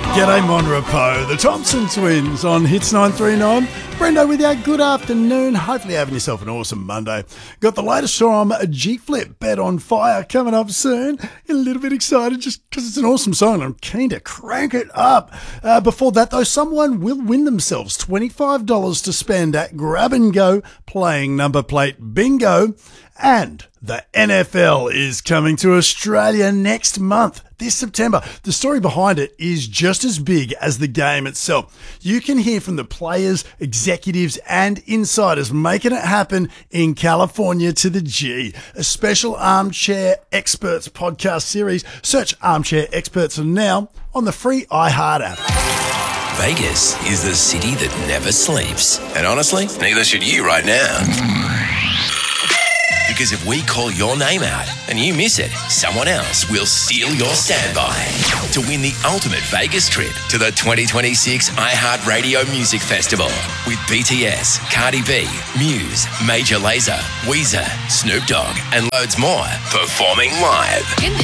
G'day Monrepo, the Thompson twins on Hits 939. Brendo with you, good afternoon. Hopefully having yourself an awesome Monday. Got the latest from G-Flip, Bet on Fire, coming up soon. Get a little bit excited just because it's an awesome song and I'm keen to crank it up. Before that though, someone will win themselves $25 to spend at Grab and Go playing number plate bingo. And the NFL is coming to Australia next month, this September. The story behind it is just as big as the game itself. You can hear from the players, executives, and insiders making it happen in California to the G. A special Armchair Experts podcast series. Search Armchair Experts now on the free iHeart app. Vegas is the city that never sleeps. And honestly, neither should you right now. Because if we call your name out and you miss it, someone else will steal your standby to win the ultimate Vegas trip to the 2026 iHeartRadio Music Festival with BTS, Cardi B, Muse, Major Lazer, Weezer, Snoop Dogg, and loads more performing live.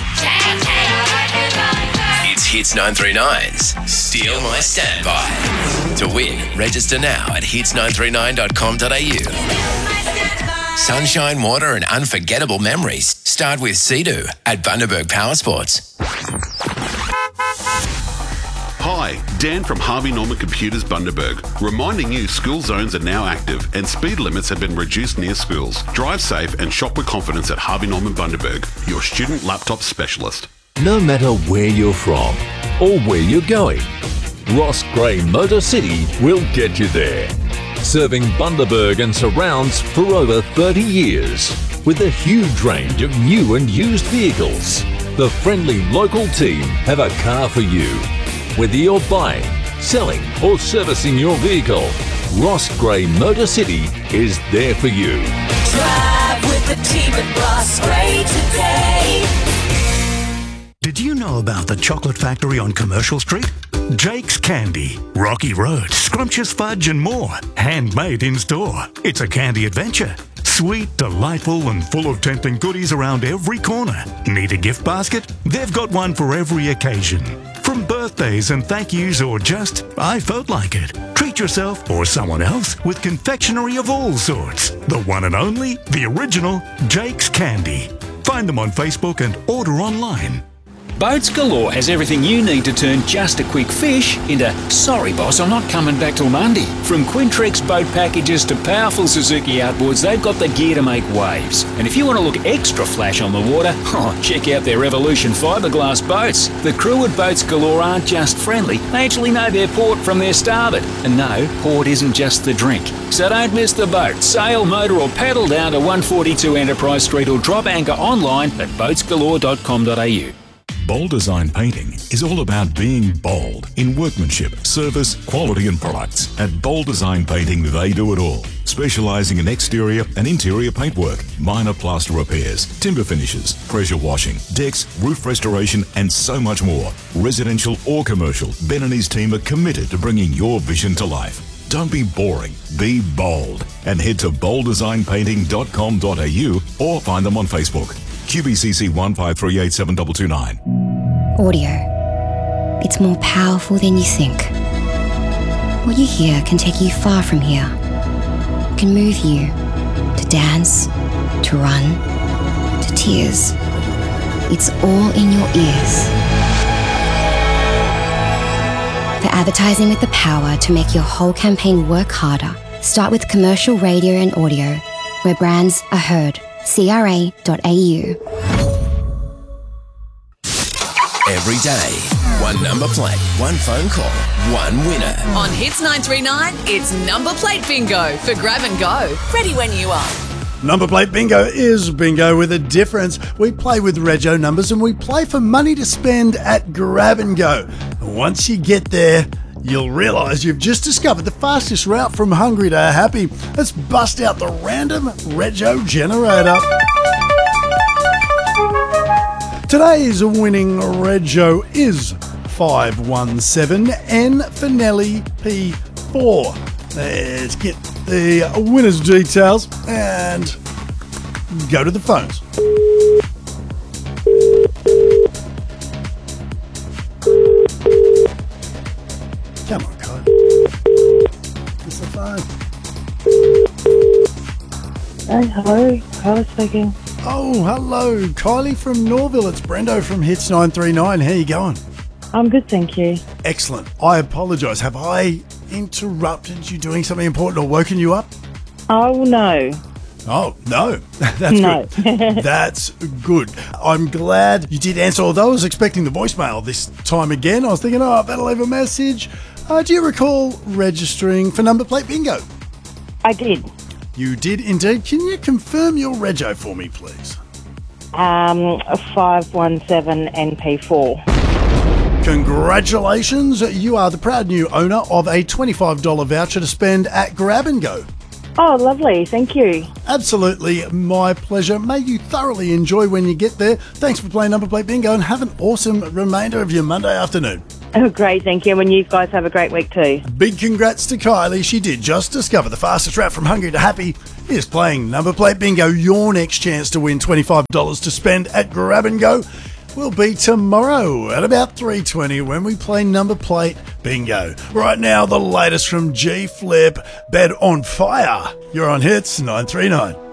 It's Hits 939's Steal My Standby. To win, register now at hits939.com.au. Sunshine, water and unforgettable memories start with Sea-Doo at Bundaberg Power Sports. Hi, Dan from Harvey Norman Computers Bundaberg, reminding you school zones are now active and speed limits have been reduced near schools. Drive safe and shop with confidence at Harvey Norman Bundaberg, your student laptop specialist. No matter where you're from or where you're going, Ross Gray Motor City will get you there. Serving Bundaberg and surrounds for over 30 years. With a huge range of new and used vehicles, the friendly local team have a car for you. Whether you're buying, selling or servicing your vehicle, Ross Gray Motor City is there for you. Drive with the team at Ross Gray today. Did you know about the chocolate factory on Commercial Street? Jake's Candy, Rocky Road, scrumptious fudge and more. Handmade in store. It's a candy adventure. Sweet, delightful and full of tempting goodies around every corner. Need a gift basket? They've got one for every occasion. From birthdays and thank yous or just, I felt like it. Treat yourself or someone else with confectionery of all sorts. The one and only, the original Jake's Candy. Find them on Facebook and order online. Boats Galore has everything you need to turn just a quick fish into, sorry boss, I'm not coming back till Monday. From Quintrex boat packages to powerful Suzuki outboards, they've got the gear to make waves. And if you want to look extra flash on the water, check out their Revolution fiberglass boats. The crew at Boats Galore aren't just friendly, they actually know their port from their starboard. And no, port isn't just the drink. So don't miss the boat, sail, motor or paddle down to 142 Enterprise Street or drop anchor online at boatsgalore.com.au. Bold Design Painting is all about being bold in workmanship, service, quality and products. At Bold Design Painting, they do it all. Specialising in exterior and interior paintwork, minor plaster repairs, timber finishes, pressure washing, decks, roof restoration and so much more. Residential or commercial, Ben and his team are committed to bringing your vision to life. Don't be boring, be bold. And head to bolddesignpainting.com.au or find them on Facebook. QBCC 153872229. Audio. It's more powerful than you think. What you hear can take you far from here. It can move you to dance, to run, to tears. It's all in your ears. For advertising with the power to make your whole campaign work harder, start with commercial radio and audio, where brands are heard. CRA.au. Every day, one number plate, one phone call, one winner. On Hits 939, it's Number Plate Bingo for Grab and Go. Ready when you are. Number plate bingo is bingo with a difference. We play with rego numbers and we play for money to spend at Grab and Go. And once you get there, you'll realise you've just discovered the fastest route from hungry to happy. Let's bust out the random rego generator. Today's winning rego is 517N for Nelly P4. Let's get the winner's details and go to the phones. Come on, Kylie. It's the phone. Hey, hello. Kylie speaking. Oh, hello. Kylie from Norville. It's Brendo from Hits 939. How you going? I'm good, thank you. Excellent. I apologise. Have I interrupted you doing something important or woken you up? Oh, no. Oh, no. That's No. good. That's good. I'm glad you did answer, although I was expecting the voicemail this time again. I was thinking, I better leave a message. Do you recall registering for Number Plate Bingo? I did. You did indeed. Can you confirm your rego for me, please? 517 NP4. Congratulations. You are the proud new owner of a $25 voucher to spend at Grab and Go. Oh, lovely. Thank you. Absolutely my pleasure. May you thoroughly enjoy when you get there. Thanks for playing Number Plate Bingo and have an awesome remainder of your Monday afternoon. Oh, great. Thank you. And you guys have a great week too. Big congrats to Kylie. She did just discover the fastest route from hungry to happy is playing Number Plate Bingo. Your next chance to win $25 to spend at Grab and Go will be tomorrow at about 3:20 when we play Number Plate Bingo. Right now, the latest from G Flip, Bed on Fire. You're on Hits 939.